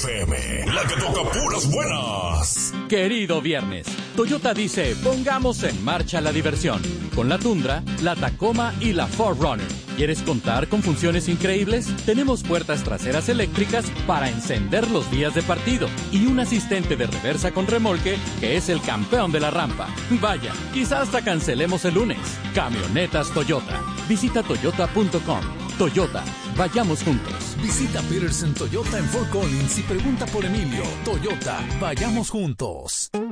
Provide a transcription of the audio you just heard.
FM, la que toca puras buenas. Querido viernes, Toyota dice, pongamos en marcha la diversión. Con la Tundra, la Tacoma y la 4Runner. ¿Quieres contar con funciones increíbles? Tenemos puertas traseras eléctricas para encender los días de partido y un asistente de reversa con remolque que es el campeón de la rampa. Vaya, quizás hasta cancelemos el lunes. Camionetas Toyota. Visita toyota.com. Toyota, vayamos juntos. Visita Peterson Toyota en Fort Collins y pregunta por Emilio. Toyota, vayamos juntos.